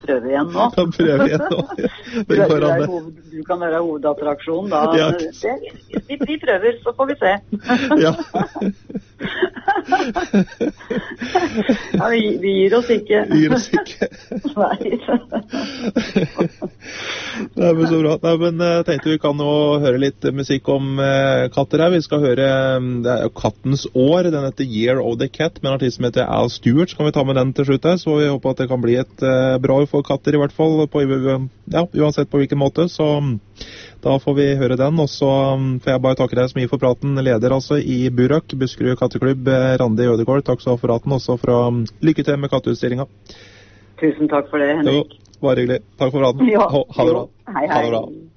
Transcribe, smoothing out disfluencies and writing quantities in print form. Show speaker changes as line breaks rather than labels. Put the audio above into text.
prøve igjen nå.
Kan prøve igjen nå.
Du kan være hovedattraksjon da.
Ja.
Vi prøver, så får vi se.
Ja.
Ja, vi gir oss ikke.
Vi gir oss ikke.
Nei.
Nei, men så bra. Nei, men jeg tenkte vi kan nå høre litt musikk om katter her. Vi skal høre det er Kattens år. Den heter Year of the Cat, med en artist som heter Al Stewart. Så kan vi ta med den til slutt her, så vi håper at det kan bli et bra år for katter i hvert fall, uansett på hvilken måte. Så da får vi høre den, og så får jeg bare takke deg så mye for praten, leder altså i Burak, Buskerud Katteklubb, Randi Ødegård. Takk så for praten, også fra lykke til med katteutstillinga.
Tusen takk for det, Henrik.
Jo, bare hyggelig. Takk for praten.
Ja,
ha det bra.
Hei, hei.
Ha det bra.